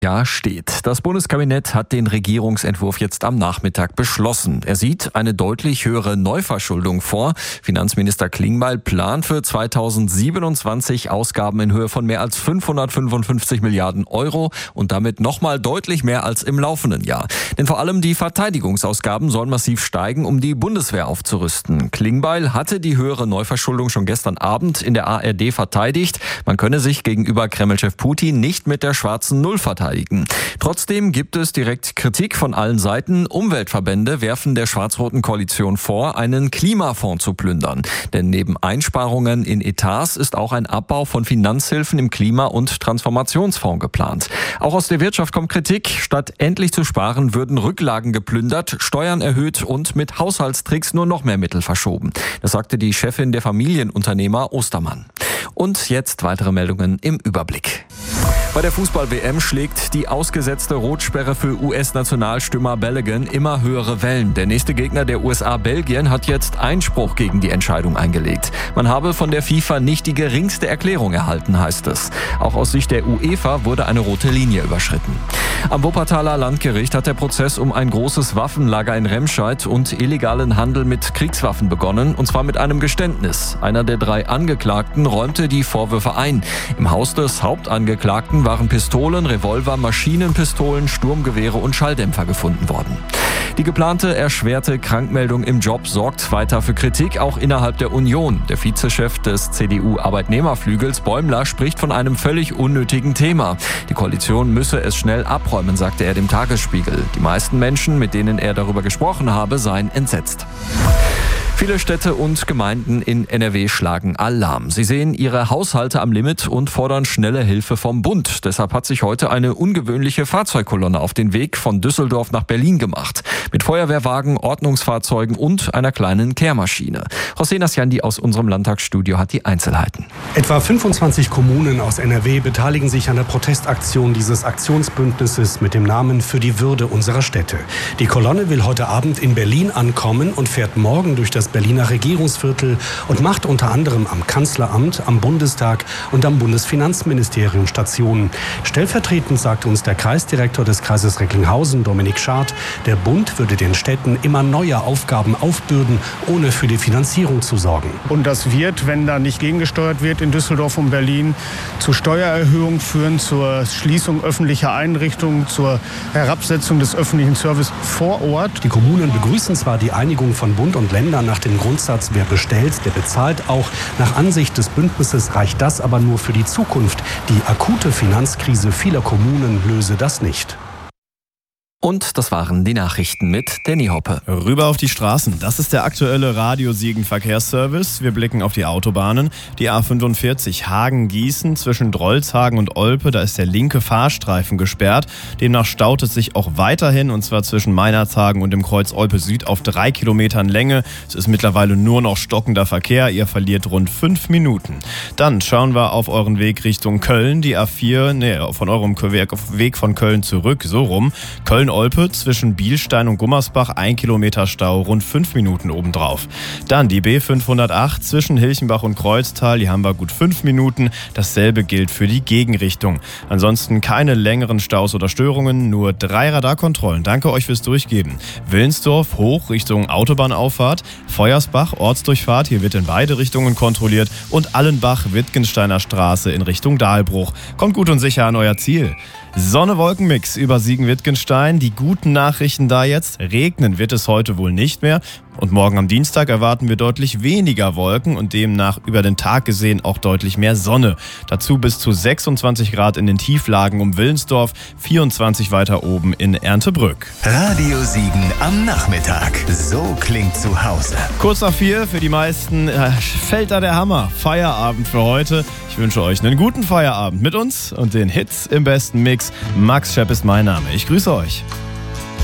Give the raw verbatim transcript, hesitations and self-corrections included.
Ja, steht. Das Bundeskabinett hat den Regierungsentwurf jetzt am Nachmittag beschlossen. Er sieht eine deutlich höhere Neuverschuldung vor. Finanzminister Klingbeil plant für zweitausendsiebenundzwanzig Ausgaben in Höhe von mehr als fünfhundertfünfundfünfzig Milliarden Euro und damit nochmal deutlich mehr als im laufenden Jahr. Denn vor allem die Verteidigungsausgaben sollen massiv steigen, um die Bundeswehr aufzurüsten. Klingbeil hatte die höhere Neuverschuldung schon gestern Abend in der A R D verteidigt. Man könne sich gegenüber Kremlchef Putin nicht mit der schwarzen Null verteidigen. Trotzdem gibt es direkt Kritik von allen Seiten. Umweltverbände werfen der schwarz-roten Koalition vor, einen Klimafonds zu plündern. Denn neben Einsparungen in Etats ist auch ein Abbau von Finanzhilfen im Klima- und Transformationsfonds geplant. Auch aus der Wirtschaft kommt Kritik. Statt endlich zu sparen, würden Rücklagen geplündert, Steuern erhöht und mit Haushaltstricks nur noch mehr Mittel verschoben. Das sagte die Chefin der Familienunternehmer Ostermann. Und jetzt weitere Meldungen im Überblick. Bei der Fußball-W M schlägt die ausgesetzte Rotsperre für U S-Nationalstürmer Balogun immer höhere Wellen. Der nächste Gegner der U S A, Belgien, hat jetzt Einspruch gegen die Entscheidung eingelegt. Man habe von der FIFA nicht die geringste Erklärung erhalten, heißt es. Auch aus Sicht der UEFA wurde eine rote Linie überschritten. Am Wuppertaler Landgericht hat der Prozess um ein großes Waffenlager in Remscheid und illegalen Handel mit Kriegswaffen begonnen, und zwar mit einem Geständnis. Einer der drei Angeklagten räumte die Vorwürfe ein. Im Haus des Hauptangeklagten waren Pistolen, Revolver, Maschinenpistolen, Sturmgewehre und Schalldämpfer gefunden worden. Die geplante erschwerte Krankmeldung im Job sorgt weiter für Kritik, auch innerhalb der Union. Der Vizechef des C D U-Arbeitnehmerflügels Bäumler spricht von einem völlig unnötigen Thema. Die Koalition müsse es schnell abräumen, sagte er dem Tagesspiegel. Die meisten Menschen, mit denen er darüber gesprochen habe, seien entsetzt. Viele Städte und Gemeinden in N R W schlagen Alarm. Sie sehen ihre Haushalte am Limit und fordern schnelle Hilfe vom Bund. Deshalb hat sich heute eine ungewöhnliche Fahrzeugkolonne auf den Weg von Düsseldorf nach Berlin gemacht. Mit Feuerwehrwagen, Ordnungsfahrzeugen und einer kleinen Kehrmaschine. José Nasjandi aus unserem Landtagsstudio hat die Einzelheiten. Etwa fünfundzwanzig Kommunen aus N R W beteiligen sich an der Protestaktion dieses Aktionsbündnisses mit dem Namen Für die Würde unserer Städte. Die Kolonne will heute Abend in Berlin ankommen und fährt morgen durch das Berliner Regierungsviertel und macht unter anderem am Kanzleramt, am Bundestag und am Bundesfinanzministerium Stationen. Stellvertretend sagte uns der Kreisdirektor des Kreises Recklinghausen, Dominik Schad, der Bund würde den Städten immer neue Aufgaben aufbürden, ohne für die Finanzierung zu sorgen. Und das wird, wenn da nicht gegengesteuert wird in Düsseldorf und Berlin, zu Steuererhöhungen führen, zur Schließung öffentlicher Einrichtungen, zur Herabsetzung des öffentlichen Service vor Ort. Die Kommunen begrüßen zwar die Einigung von Bund und Ländern nach dem Grundsatz, wer bestellt, der bezahlt auch. Nach Ansicht des Bündnisses reicht das aber nur für die Zukunft. Die akute Finanzkrise vieler Kommunen löse das nicht. Und das waren die Nachrichten mit Danny Hoppe. Rüber auf die Straßen. Das ist der aktuelle Radio-Siegen-Verkehrsservice. Wir blicken auf die Autobahnen. Die A fünfundvierzig Hagen-Gießen zwischen Drolshagen und Olpe. Da ist der linke Fahrstreifen gesperrt. Demnach staut es sich auch weiterhin, und zwar zwischen Meinerzhagen und dem Kreuz Olpe Süd auf drei Kilometern Länge. Es ist mittlerweile nur noch stockender Verkehr. Ihr verliert rund fünf Minuten. Dann schauen wir auf euren Weg Richtung Köln. Die A vier, nee, von eurem Weg von Köln zurück, so rum. Köln Olpe zwischen Bielstein und Gummersbach, ein Kilometer Stau, rund fünf Minuten obendrauf. Dann die B fünfhundertacht zwischen Hilchenbach und Kreuztal, die haben wir gut fünf Minuten. Dasselbe gilt für die Gegenrichtung. Ansonsten keine längeren Staus oder Störungen, nur drei Radarkontrollen. Danke euch fürs Durchgeben. Willensdorf hoch Richtung Autobahnauffahrt, Feuersbach Ortsdurchfahrt, hier wird in beide Richtungen kontrolliert, und Allenbach Wittgensteiner Straße in Richtung Dahlbruch. Kommt gut und sicher an euer Ziel. Sonne-Wolken-Mix über Siegen-Wittgenstein. Die guten Nachrichten da jetzt. Regnen wird es heute wohl nicht mehr. Und morgen am Dienstag erwarten wir deutlich weniger Wolken und demnach über den Tag gesehen auch deutlich mehr Sonne. Dazu bis zu sechsundzwanzig Grad in den Tieflagen um Willensdorf, vierundzwanzig weiter oben in Erntebrück. Radio Siegen am Nachmittag. So klingt zu Hause. Kurz nach vier, für die meisten äh, fällt da der Hammer. Feierabend für heute. Ich wünsche euch einen guten Feierabend mit uns und den Hits im besten Mix. Max Schepp ist mein Name. Ich grüße euch.